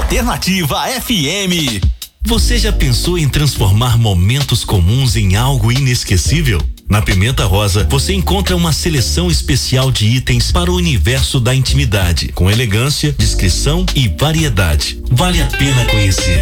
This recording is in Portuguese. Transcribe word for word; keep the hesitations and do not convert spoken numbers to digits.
Alternativa F M. Você já pensou em transformar momentos comuns em algo inesquecível? Na Pimenta Rosa, você encontra uma seleção especial de itens para o universo da intimidade, com elegância, discrição e variedade. Vale a pena conhecer.